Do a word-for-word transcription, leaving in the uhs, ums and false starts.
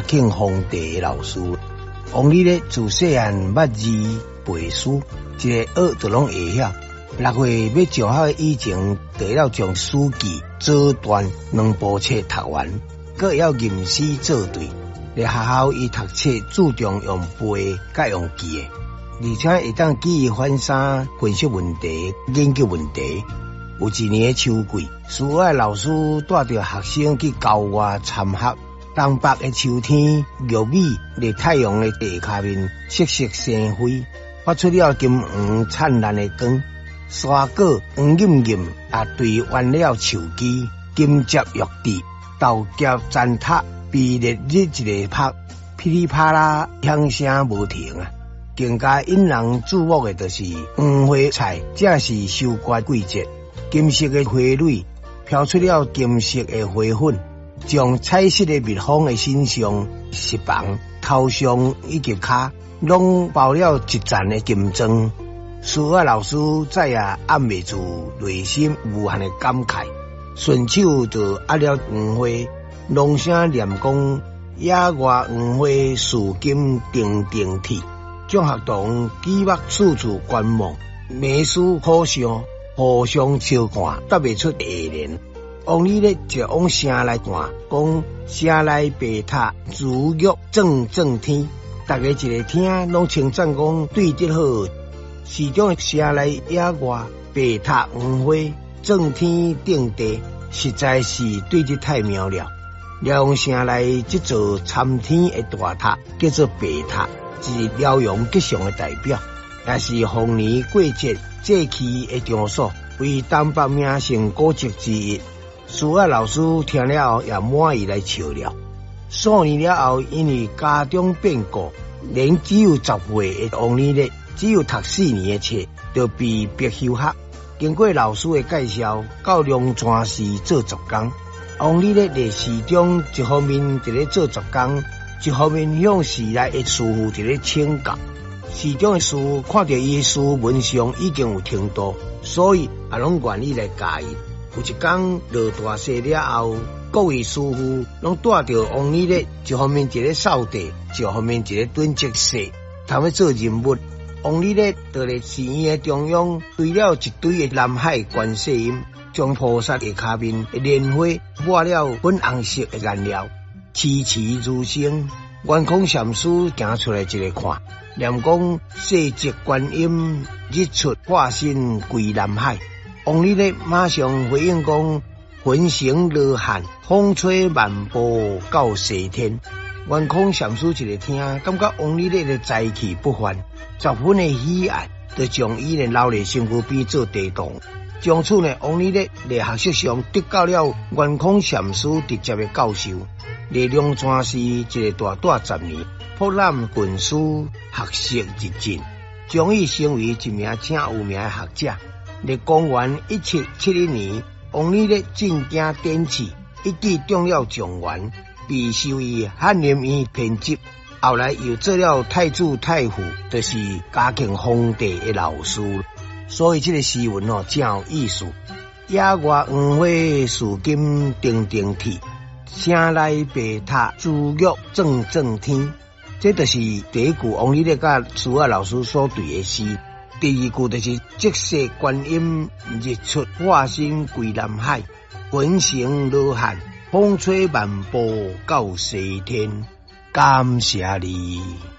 庆皇帝老师。王理咧自细汉捌字背书，一个学就拢会晓。六岁要上学以前，得要将书记做段两部册读完，阁要吟诗作对。咧学校伊读册注重用背甲用记的，而且会当记忆反射、分析问题、研究问题。有一年的秋季，数学老师带着学生去郊外参学。东北的秋天，玉米在太阳的地下面瑟瑟生辉，发出了金黄灿烂的光。山果黄润润，也对完了树枝，金接玉滴，豆荚糟蹋，被烈日一个拍，噼里啪啦响声无停啊！更加引人注目的就是黄花菜，这是收割季节，金色的花蕊飘出了金色的花粉。将彩色的蜜蜂的身上、翅膀、头上以及脚，拢包了一层的金装。数学老师再也按袂住内心无限的感慨，顺手就压了黄花，朗声念讲：野外黄花树金定定铁。众学童举目四处观望，眉思苦想，互相相看，答袂出下联。王理咧就往城内看，讲城内白塔如玉正正天，大家一个听拢称赞讲对得好。市长城内野外白塔黄花正天顶地，实在是对得太妙了。辽阳城内这座参天的大塔叫做白塔，是辽阳吉祥的代表，也是逢年过节祭祀的场所，为东北名胜古迹之一。数学老师听了后也满意来笑了。数年了后，因为家中变故，连只有十岁的王理咧，只有读四年的册，就被迫休学。经过老师的介绍，到龙泉市做杂工。王理咧在市中一方面伫咧做杂工，一方面向市内的师傅伫咧请教。市长的师傅看到伊的书文上已经有程度，所以也拢愿意来教伊。有一天落大雪了后，各位师傅拢带着王理咧，一方面一个扫地，一方面一个蹲积雪，头要做任务。王理咧在咧寺院的中央堆了一堆的南海观世音，将菩萨的下面的莲花抹了粉红色的颜料，凄凄如声。圆空禅师行出来一个看，念讲世极观音日出化身归南海。王理咧马上回应讲：魂形罗汉，风吹漫步到西天。圆空禅师一个听，感觉王理咧的才气不凡，十分的喜爱，就将伊咧留咧身躯边做地洞。从此呢，王理咧在学识上得到了圆空禅师直接的教授。在龙泉市一个大大十年，博览群书，学识日进，终于成为一名正有名的学者。在公元一七七一年，王理咧进京典赐，一举中了状元，被授予翰林院编辑。后来又做了太子太傅，就是嘉庆皇帝的老师。所以这个诗文哦，真有意思。野外黄花树金定定铁，城内白塔珠玉正正天。这就是第一句王理咧甲数学老师所对的诗。第二句就是即世观音日出化身归南海，魂形罗汉，风吹漫步到西天。感谢你。